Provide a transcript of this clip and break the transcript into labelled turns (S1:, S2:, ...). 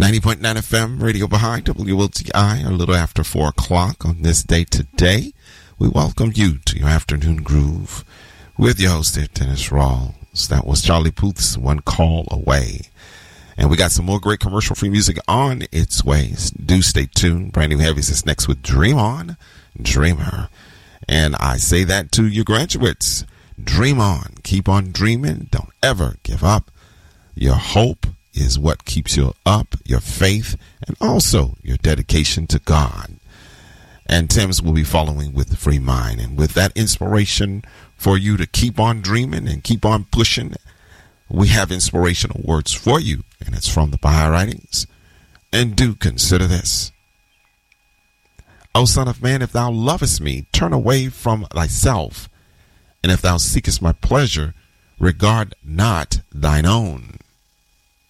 S1: 90.9 FM, Radio Behind, WLTI, a little after 4 o'clock on this day today. We welcome you to your afternoon groove with your host here, Dennis Rawls. That was Charlie Puth's One Call Away. And we got some more great commercial-free music on its way. Do stay tuned. Brand new heavies is next with Dream On, Dreamer. And I say that to your graduates. Dream on. Keep on dreaming. Don't ever give up. Your hope is what keeps you up, your faith, and also your dedication to God. And Tim's will be following with the Free Mind. And with that inspiration for you to keep on dreaming and keep on pushing, we have inspirational words for you. And it's from the Baha'i writings. And do consider this. O Son of Man, if thou lovest me, turn away from thyself. And if thou seekest my pleasure, regard not thine own.